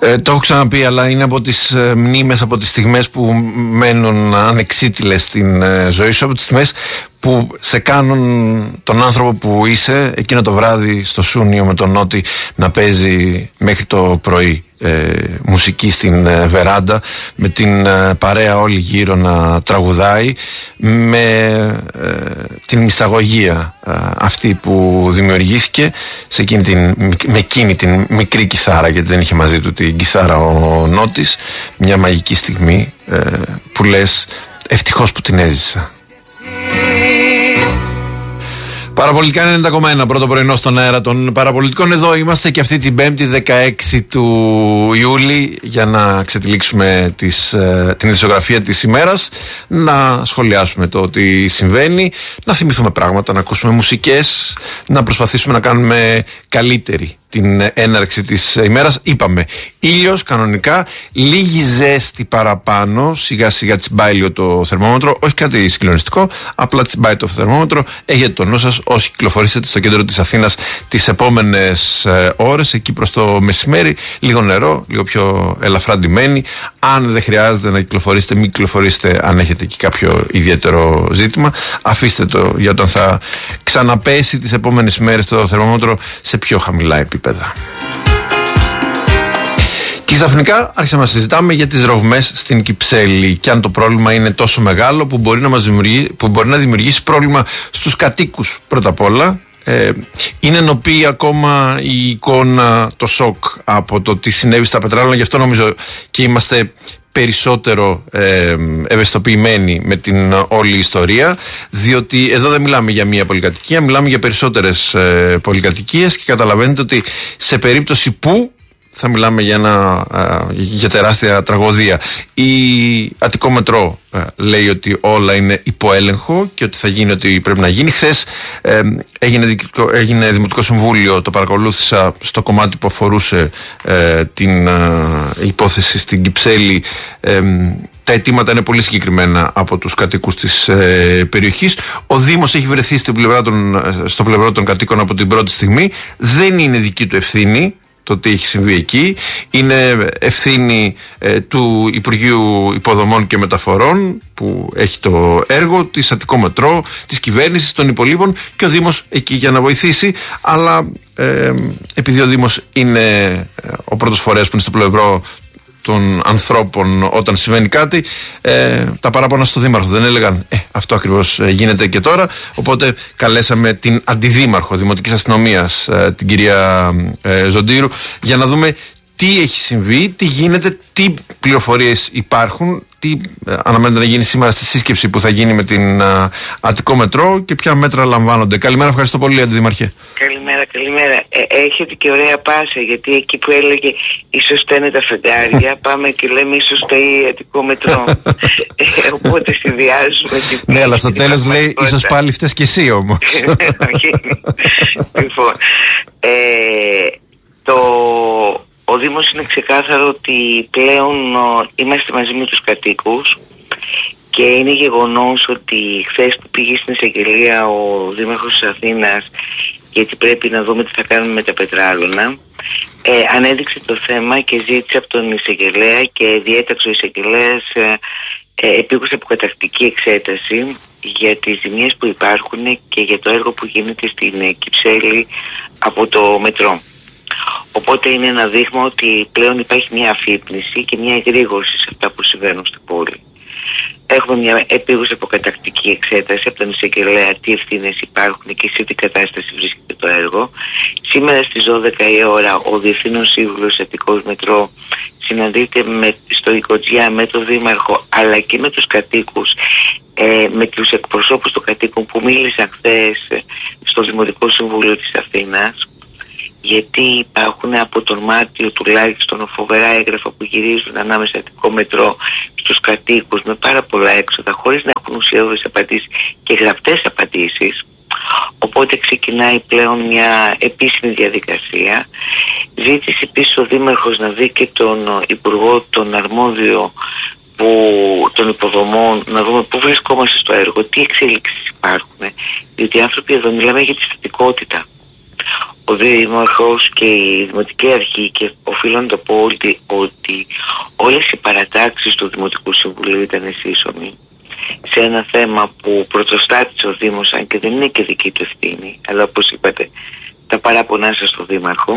Το έχω ξαναπεί, αλλά είναι από τις μνήμες, από τις στιγμές που μένουν ανεξίτηλες στην ζωή σου, από τις στιγμές που σε κάνουν τον άνθρωπο που είσαι εκείνο το βράδυ στο Σούνιο με τον Νότι να παίζει μέχρι το πρωί μουσική στην βεράντα, με την παρέα όλη γύρω να τραγουδάει, με την μυσταγωγία αυτή που δημιουργήθηκε με εκείνη την μικρή κιθάρα, γιατί δεν είχε μαζί του την κιθάρα ο Νότης. Μια μαγική στιγμή που λες ευτυχώς που την έζησα. Παραπολιτικά 90,1, πρώτο πρωινό στον αέρα των Παραπολιτικών. Εδώ είμαστε και αυτή την 5η 16 του Ιούλη για να ξετυλίξουμε την ειδησιογραφία της ημέρας, να σχολιάσουμε το τι συμβαίνει, να θυμηθούμε πράγματα, να ακούσουμε μουσικές, να προσπαθήσουμε να κάνουμε καλύτερη την έναρξη της ημέρας. Είπαμε, ήλιος κανονικά, λίγη ζέστη παραπάνω, σιγά σιγά τσιμπάει λίγο το θερμόμετρο, όχι κάτι συγκλονιστικό, απλά τσιμπάει το θερμόμετρο. Έχετε το νου σας όσοι κυκλοφορήσετε στο κέντρο της Αθήνας τις επόμενες ώρες, εκεί προς το μεσημέρι, λίγο νερό, λίγο πιο ελαφρά ντυμένοι. Αν δεν χρειάζεται να κυκλοφορήσετε, μην κυκλοφορήσετε αν έχετε εκεί κάποιο ιδιαίτερο ζήτημα. Αφήστε το για όταν θα ξαναπέσει τις επόμενες ημέρες το θερμόμετρο σε πιο χαμηλά επίπεδα. Και ξαφνικά άρχισαμε να συζητάμε για τις ρογμές στην Κυψέλη και αν το πρόβλημα είναι τόσο μεγάλο που μπορεί να δημιουργήσει πρόβλημα στους κατοίκους πρώτα απ' όλα. Είναι ενωπή ακόμα η εικόνα, το σοκ από το τι συνέβη στα Πετράλωνα, γι' αυτό νομίζω και είμαστε περισσότερο ευαισθητοποιημένοι με την όλη ιστορία, διότι εδώ δεν μιλάμε για μία πολυκατοικία, μιλάμε για περισσότερες πολυκατοικίες και καταλαβαίνετε ότι σε περίπτωση που θα μιλάμε για τεράστια τραγωδία. Η Αττικό Μετρό λέει ότι όλα είναι υπό έλεγχο και ότι θα γίνει ό,τι πρέπει να γίνει. Χθες έγινε Δημοτικό Συμβούλιο, το παρακολούθησα στο κομμάτι που αφορούσε την υπόθεση στην Κυψέλη. Τα αιτήματα είναι πολύ συγκεκριμένα από τους κατοίκους της περιοχής. Ο Δήμος έχει βρεθεί στο πλευρό των κατοίκων από την πρώτη στιγμή. Δεν είναι δική του ευθύνη το τι έχει συμβεί εκεί. Είναι ευθύνη του Υπουργείου Υποδομών και Μεταφορών που έχει το έργο, της Αττικό Μετρό, της κυβέρνησης, των υπολείπων, και ο Δήμος εκεί για να βοηθήσει. Αλλά επειδή ο Δήμος είναι ο πρώτος φορέας που είναι στο πλευρό των ανθρώπων όταν συμβαίνει κάτι, τα παράπονα στο Δήμαρχο δεν έλεγαν αυτό ακριβώς γίνεται και τώρα. Οπότε καλέσαμε την Αντιδήμαρχο Δημοτικής Αστυνομίας, την κυρία Ζοντήρου, για να δούμε τι έχει συμβεί, τι γίνεται, τι πληροφορίες υπάρχουν, τι αναμένεται να γίνει σήμερα στη σύσκεψη που θα γίνει με την Αττικό Μετρό και ποια μέτρα λαμβάνονται. Καλημέρα, ευχαριστώ πολύ, Αντιδημαρχέ. Καλημέρα. Έχετε και ωραία πάσα, γιατί εκεί που έλεγε ίσως στένε τα φεγγάρια, πάμε και λέμε ίσως στέει Αττικό Μετρό. Οπότε συνδυάζουμε την. Ναι, αλλά στο τέλος λέει ίσως πάλι φταίς και εσύ όμως. Λοιπόν, ο Δήμος είναι ξεκάθαρο ότι πλέον είμαστε μαζί με τους κατοίκους και είναι γεγονός ότι χθες που πήγε στην εισαγγελία ο Δήμαρχος της Αθήνας, γιατί πρέπει να δούμε τι θα κάνουμε με τα Πετράλωνα, ανέδειξε το θέμα και ζήτησε από τον εισαγγελέα και διέταξε ο εισαγγελέας επίκουσα αποκαταρκτική εξέταση για τις ζημίες που υπάρχουν και για το έργο που γίνεται στην Κυψέλη από το Μετρό. Οπότε είναι ένα δείγμα ότι πλέον υπάρχει μια αφύπνιση και μια εγρήγορση σε αυτά που συμβαίνουν στην πόλη. Έχουμε μια επίγουσα αποκαταρκτική εξέταση από τον εισαγγελέα τι ευθύνες υπάρχουν και σε τι κατάσταση βρίσκεται το έργο. Σήμερα στις 12 η ώρα ο Διευθύνων Σύμβουλος Αττικός Μετρό συναντείται στο Οικοτζιά με τον Δήμαρχο αλλά και με τους κατοίκους, με τους εκπροσώπους των κατοίκων που μίλησαν χθες στο Δημοτικό Συμβούλιο της Αθήνας, γιατί υπάρχουν από τον Μάρτιο τουλάχιστον φοβερά έγγραφα που γυρίζουν ανάμεσα Αττικό Μετρό στους κατοίκους με πάρα πολλά έξοδα χωρίς να έχουν ουσιώδεις απαντήσεις και γραπτές απαντήσεις. Οπότε ξεκινάει πλέον μια επίσημη διαδικασία. Ζήτησε επίσης ο Δήμαρχος να δει και τον Υπουργό, τον αρμόδιο των υποδομών, να δούμε πού βρισκόμαστε στο έργο, τι εξέλιξεις υπάρχουν, διότι οι άνθρωποι εδώ μιλάμε για τη στατικότητα. ο Δήμαρχος και η Δημοτική Αρχή, και οφείλω να το πω ότι όλες οι παρατάξεις του Δημοτικού Συμβουλίου ήταν σύσσωμοι σε ένα θέμα που πρωτοστάτησε ο Δήμος, αν και δεν είναι και δική του ευθύνη, αλλά όπως είπατε, τα παράπονά σας στο Δήμαρχο.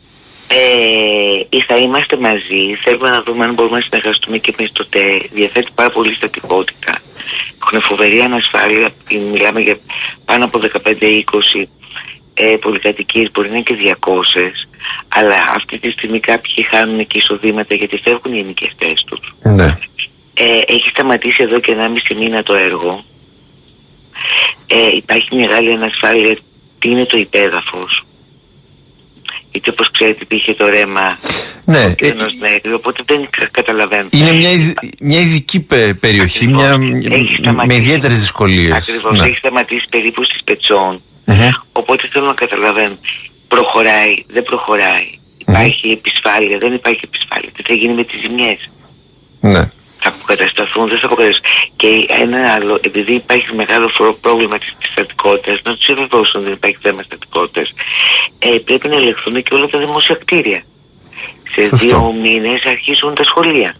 Θα είμαστε μαζί, θέλουμε να δούμε αν μπορούμε να συνεργαστούμε και εμείς. Το ΤΕ διαθέτει πάρα πολύ στατικότητα, έχουν φοβερή ανασφάλεια, μιλάμε για πάνω από 15-20 πολυκατοικίες, μπορεί να είναι και 200, αλλά αυτή τη στιγμή κάποιοι χάνουν και εισοδήματα γιατί φεύγουν οι ενοικιαστές τους. Ναι. Έχει σταματήσει εδώ και 1,5 μήνα το έργο. Υπάρχει μεγάλη ανασφάλεια τι είναι το υπέδαφος, γιατί όπως ξέρετε υπήρχε το ρέμα, ναι, οπότε δεν καταλαβαίνω. Είναι μια ειδική περιοχή, με ιδιαίτερες δυσκολίες. Ακριβώς, ναι. έχει σταματήσει περίπου στις Πετσών. Οπότε θέλω να καταλαβαίνω, προχωράει, δεν προχωράει, υπάρχει επισφάλεια, δεν υπάρχει επισφάλεια, τι θα γίνει με τις ζημιές. Ναι. Θα αποκατασταθούν, δεν θα αποκατασταθούν. Και ένα άλλο, επειδή υπάρχει μεγάλο πρόβλημα της στατικότητας, να τους επιβεβαιώσουν ότι δεν υπάρχει θέμα στατικότητας, πρέπει να ελεγχθούν και όλα τα δημόσια κτίρια. Σε 2 μήνες αρχίζουν τα σχολεία.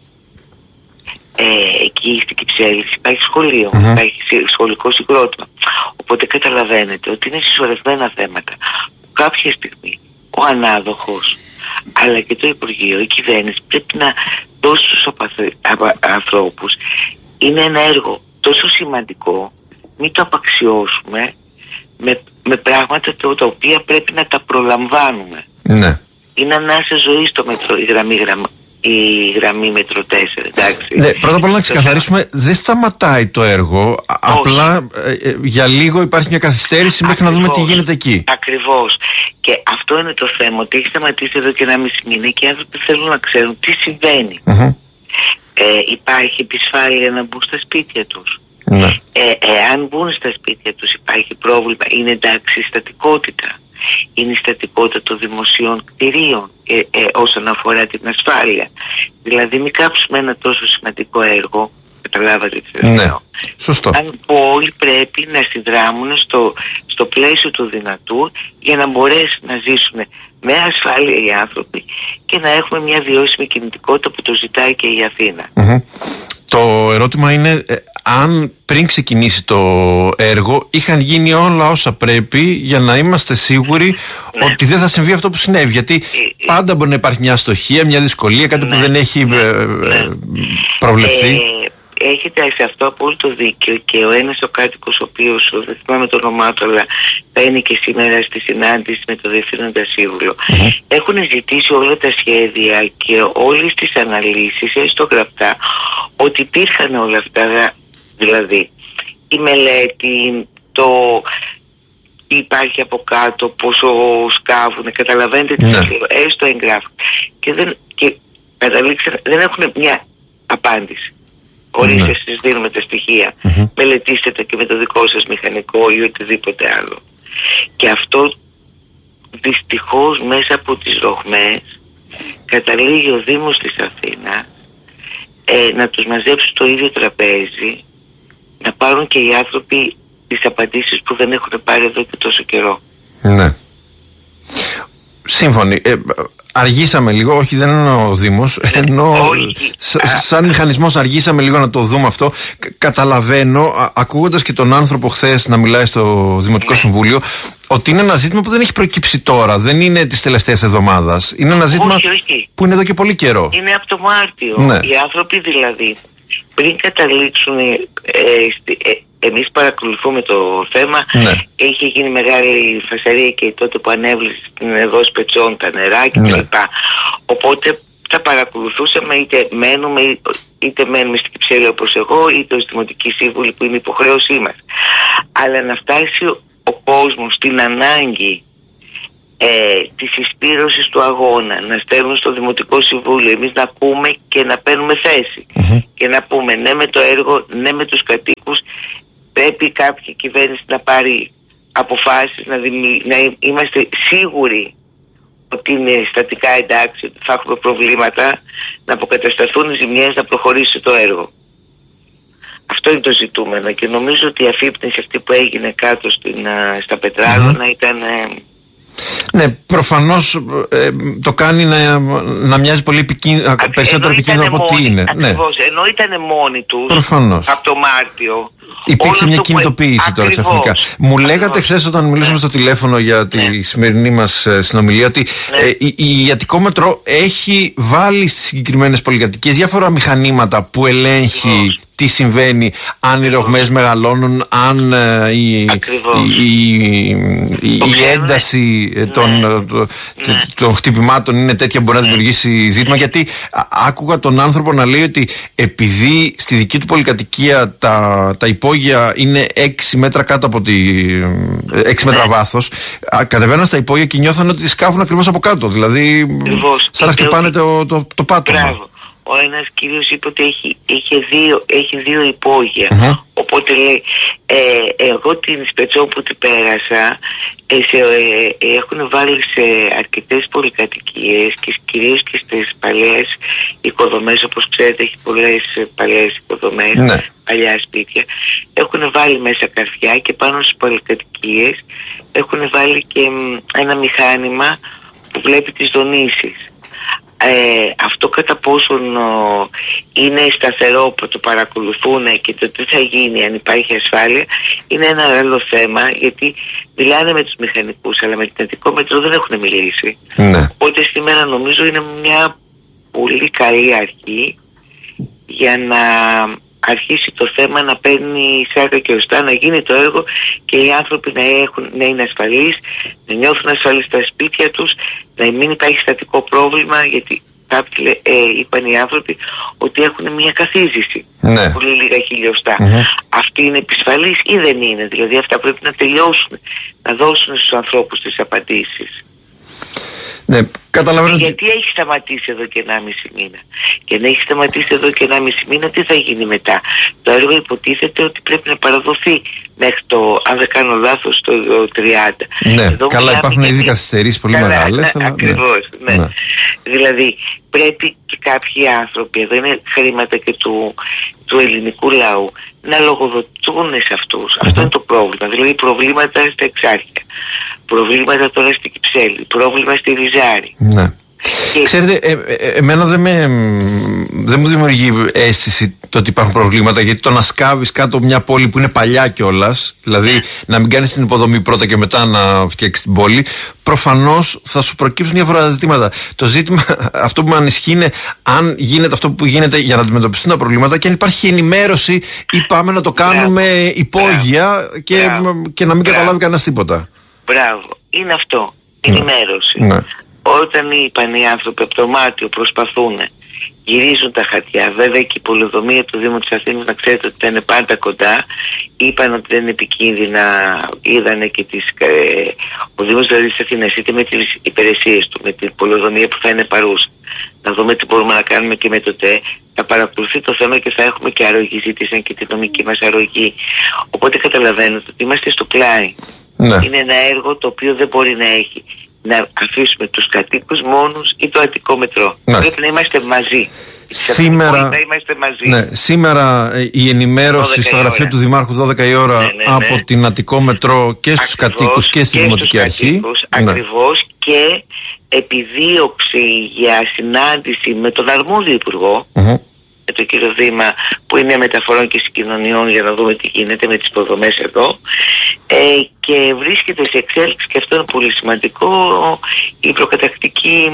Εκεί στην Κυψέλη υπάρχει σχολείο, υπάρχει σχολικό συγκρότημα. Οπότε καταλαβαίνετε ότι είναι συσσωρευμένα θέματα. Κάποια στιγμή ο ανάδοχος, αλλά και το Υπουργείο, η κυβέρνηση πρέπει να δώσει στους ανθρώπους. Είναι ένα έργο τόσο σημαντικό, μην το απαξιώσουμε με πράγματα τα οποία πρέπει να τα προλαμβάνουμε. Ναι. Είναι ανάσα ζωή στο μετρό, η γραμμή μετρό 4, εντάξει. Ναι, πρώτα απ' όλα να ξεκαθαρίσουμε, δεν σταματάει το έργο, απλά για λίγο υπάρχει μια καθυστέρηση μέχρι να δούμε τι γίνεται εκεί. Ακριβώς. Και αυτό είναι το θέμα, ότι έχει σταματήσει εδώ και 1,5 μήνα και οι άνθρωποι θέλουν να ξέρουν τι συμβαίνει. Υπάρχει επισφάλεια να μπουν στα σπίτια τους. Ναι. Εάν μπουν στα σπίτια τους υπάρχει πρόβλημα, είναι εντάξει η στατικότητα. Είναι η στατικότητα των δημοσίων κτηρίων όσον αφορά την ασφάλεια. Δηλαδή μην κάψουμε ένα τόσο σημαντικό έργο, καταλάβατε τι θέλω. Ναι, σωστό. Αν όλοι πρέπει να συνδράμουν στο πλαίσιο του δυνατού για να μπορέσουν να ζήσουν με ασφάλεια οι άνθρωποι και να έχουμε μια βιώσιμη κινητικότητα που το ζητάει και η Αθήνα. Το ερώτημα είναι αν πριν ξεκινήσει το έργο είχαν γίνει όλα όσα πρέπει για να είμαστε σίγουροι ότι δεν θα συμβεί αυτό που συνέβη. Γιατί πάντα μπορεί να υπάρχει μια αστοχία, μια δυσκολία, κάτι που δεν έχει προβλεφθεί. Έχετε σε αυτό απόλυτο δίκιο και ο ένας ο κάτοικος, ο οποίος δεν θυμάμαι το όνομά του, αλλά θα είναι και σήμερα στη συνάντηση με το Διευθύνοντα Σύμβουλο. Έχουν ζητήσει όλα τα σχέδια και όλες τις αναλύσεις, έστω γραπτά, ότι υπήρχαν όλα αυτά. Δηλαδή, η μελέτη, το τι υπάρχει από κάτω, πόσο σκάβουν, καταλαβαίνετε τι λέω, έστω εγγράφουν. Και καταλήξαν, δεν έχουν μια απάντηση. Ορίστε, εσείς δίνουμε τα στοιχεία, μελετήστε τα και με το δικό σας μηχανικό ή οτιδήποτε άλλο. Και αυτό δυστυχώς μέσα από τις ρογμές καταλήγει ο Δήμος της Αθήνας να τους μαζέψει στο ίδιο τραπέζι, να πάρουν και οι άνθρωποι τις απαντήσεις που δεν έχουν πάρει εδώ και τόσο καιρό. Ναι. Σύμφωνοι. Αργήσαμε λίγο, όχι δεν εννοώ ο Δήμος, ενώ σαν μηχανισμός αργήσαμε λίγο να το δούμε αυτό. Καταλαβαίνω, ακούγοντας και τον άνθρωπο χθες να μιλάει στο Δημοτικό Συμβούλιο, ότι είναι ένα ζήτημα που δεν έχει προκύψει τώρα, δεν είναι της τελευταίας εβδομάδας. Είναι ένα ζήτημα που είναι εδώ και πολύ καιρό. Είναι από το Μάρτιο. Οι άνθρωποι δηλαδή πριν καταλήξουν, εμείς παρακολουθούμε το θέμα, είχε γίνει μεγάλη φασαρία και τότε που ανέβλησε στην εδώ Σπετσών τα νερά κλπ. Οπότε τα παρακολουθούσαμε, είτε μένουμε στην Κυψέλη όπως εγώ, είτε ως Δημοτική Σύμβουλη που είναι υποχρέωσή μας. Αλλά να φτάσει ο κόσμος στην ανάγκη της εισπύρωσης του αγώνα, να στέλνουν στο Δημοτικό Συμβούλιο, εμείς να ακούμε και να παίρνουμε θέση και να πούμε ναι με το έργο, ναι με τους κατοίκους, πρέπει κάποια κυβέρνηση να πάρει αποφάσεις, να είμαστε σίγουροι ότι είναι στατικά εντάξει, ότι θα έχουμε προβλήματα, να αποκατασταθούν οι ζημιές, να προχωρήσει το έργο. Αυτό είναι το ζητούμενο και νομίζω ότι η αφύπνιση αυτή που έγινε κάτω στα Πετράλωνα ήταν Ναι, προφανώς το κάνει να μοιάζει πολύ περισσότερο επικίνδυνο από ό,τι είναι. Ακριβώς, ναι. Ενώ ήταν μόνοι τους προφανώς από το Μάρτιο. Υπήρξε μια κινητοποίηση τώρα ξαφνικά. Μου λέγατε χθες όταν μιλήσαμε στο τηλέφωνο για τη σημερινή μας συνομιλία ότι η Αττικό Μετρό έχει βάλει στις συγκεκριμένες πολυκατοικίες διάφορα μηχανήματα που ελέγχει τι συμβαίνει, αν οι ρογμές μεγαλώνουν, αν η ένταση των χτυπημάτων είναι τέτοια που μπορεί να δημιουργήσει ζήτημα. Γιατί άκουγα τον άνθρωπο να λέει ότι επειδή στη δική του πολυκατοικία τα υπόγεια είναι 6 μέτρα κάτω από 6 μέτρα βάθος, κατεβαίναν στα υπόγεια και νιώθαν ότι σκάφουν ακριβώς από κάτω. Δηλαδή σαν να χτυπάνε το πάτωμα. Ο ένας κύριος είπε ότι έχει δύο υπόγεια. Οπότε λέει, εγώ την Σπετσό που την πέρασα, έχουν βάλει σε αρκετές πολυκατοικίες και κυρίως και στις παλιές οικοδομές, όπως ξέρετε έχει πολλές παλιές οικοδομές, παλιά σπίτια, έχουν βάλει μέσα καρφιά και πάνω στις πολυκατοικίες έχουν βάλει και ένα μηχάνημα που βλέπει τις δονήσεις. Αυτό κατά πόσον είναι σταθερό που το παρακολουθούν και το τι θα γίνει αν υπάρχει ασφάλεια είναι ένα άλλο θέμα, γιατί μιλάνε με τους μηχανικούς αλλά με την Αττικό Μετρό δεν έχουν μιλήσει. Οπότε σήμερα νομίζω είναι μια πολύ καλή αρχή για να αρχίσει το θέμα να παίρνει σάρκα και οστά, να γίνει το έργο και οι άνθρωποι να είναι ασφαλείς, να νιώθουν ασφαλείς στα σπίτια τους, να μην υπάρχει στατικό πρόβλημα, γιατί κάποιοι είπαν οι άνθρωποι ότι έχουν μια καθίζηση, πολύ λίγα χιλιοστά. Αυτή είναι επισφαλής ή δεν είναι? Δηλαδή αυτά πρέπει να τελειώσουν, να δώσουν στους ανθρώπους τις απαντήσεις. Ναι, καταλαβαίνω. Γιατί έχει σταματήσει εδώ και 1,5 μήνα? Και αν έχει σταματήσει εδώ και 1,5 μήνα, τι θα γίνει μετά? Το έργο υποτίθεται ότι πρέπει να παραδοθεί μέχρι αν δεν κάνω λάθος, το 30. Ναι, εδώ καλά, υπάρχουν ήδη καθυστερήσεις πολύ μεγάλες. Ακριβώς, ναι. Δηλαδή πρέπει και κάποιοι άνθρωποι, εδώ είναι χρήματα και του ελληνικού λαού, να λογοδοτούν σε αυτούς. Αυτό είναι το πρόβλημα. Δηλαδή προβλήματα στα Εξάρχεια, προβλήματα τώρα στην Κυψέλη, πρόβλημα στη Ριζάρη. Ναι. Ξέρετε, εμένα δεν μου δημιουργεί αίσθηση το ότι υπάρχουν προβλήματα, γιατί το να σκάβεις κάτω από μια πόλη που είναι παλιά κιόλας, δηλαδή να μην κάνεις την υποδομή πρώτα και μετά να φτιάξεις την πόλη, προφανώς θα σου προκύψουν διάφορα ζητήματα. Το ζήτημα αυτό που με ανισχύει είναι αν γίνεται αυτό που γίνεται για να αντιμετωπιστούν τα προβλήματα και αν υπάρχει ενημέρωση ή πάμε να το κάνουμε υπόγεια και να μην καταλάβει κανένας τίποτα. Μπράβο, είναι αυτό. Ενημέρωση. Όταν είπαν οι άνθρωποι από το Μάρτιο προσπαθούν, γυρίζουν τα χαρτιά. Βέβαια και η πολεοδομία του Δήμου της Αθήνας, να ξέρετε ότι ήταν πάντα κοντά. Είπαν ότι δεν είναι επικίνδυνα, είδανε και ο Δήμος δηλαδή της Αθήνας, είτε με τις υπηρεσίες του, με την πολεοδομία που θα είναι παρούσα. Να δούμε τι μπορούμε να κάνουμε και με το ΤΕ. Θα παρακολουθεί το θέμα και θα έχουμε και αρρωγή, ζήτησαν και τη νομική μας αρρωγή. Οπότε καταλαβαίνετε ότι είμαστε στο πλάι. Είναι ένα έργο το οποίο δεν μπορεί να έχει να αφήσουμε τους κατοίκους μόνους ή το Αττικό Μετρό. Πρέπει να είμαστε μαζί. Σήμερα η ενημέρωση στο γραφείο του Δημάρχου 12 η ώρα από την Αττικό Μετρό και στους κατοίκους και στη Δημοτική Αρχή. Ακριβώς, και επιδίωξη για συνάντηση με τον αρμόδιο υπουργό, με τον κύριο Δήμα που είναι μεταφορών και συγκοινωνιών, για να δούμε τι γίνεται με τις υποδομές εδώ, και βρίσκεται σε εξέλιξη, και αυτό είναι πολύ σημαντικό, η προκατακτική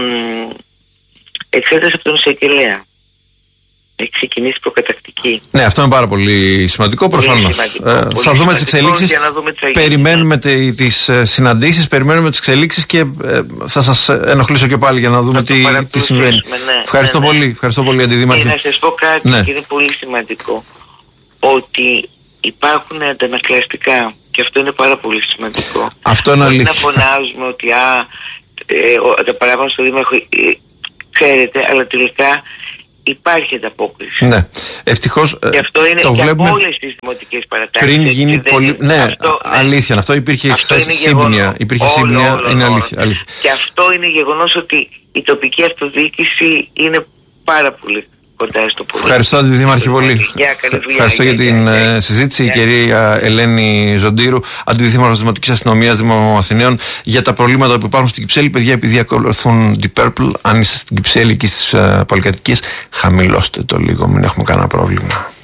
εξέταση από τον εισαγγελέα. Έχει ξεκινήσει προκατακτική. Ναι, αυτό είναι πάρα πολύ σημαντικό, προφανώς. Θα δούμε τις εξελίξεις. Περιμένουμε τις συναντήσεις, περιμένουμε τις εξελίξεις και θα σας ενοχλήσω και πάλι για να δούμε τι συμβαίνει. Ευχαριστώ πολύ. Ευχαριστώ πολύ, Αντιδήμαρχε. Να σας πω κάτι, και είναι πολύ σημαντικό, ότι υπάρχουν αντανακλαστικά, και αυτό είναι πάρα πολύ σημαντικό. Αυτό είναι αλήθεια. Να φωνάζουμε ότι τα παράπονα στο Δήμαρχο, ξέρετε, αλλά τελικά υπάρχει ανταπόκριση. Ναι, ευτυχώς. Και αυτό είναι το και βλέπουμε από όλες τις δημοτικές παρατάξεις. Πριν γίνει πολύ. Ναι, αλήθεια. Αυτό υπήρχε χθες σύμπνοια. Είναι αλήθεια. Και αυτό είναι γεγονός ότι η τοπική αυτοδιοίκηση είναι πάρα πολύ κοντά στο πολύ. Ευχαριστώ, Αντιδήμαρχε, πολύ. Ευχαριστώ για την συζήτηση. Η κυρία Ελένη Ζοντήρου, Αντιδήμαρχος Δημοτικής Αστυνομίας Δήμου Αθηναίων, για τα προβλήματα που υπάρχουν στην Κυψέλη. Παιδιά, επειδή ακολουθούν Deep Purple, αν είστε στην Κυψέλη και στις πολυκατοικίες, χαμηλώστε το λίγο, μην έχουμε κανένα πρόβλημα.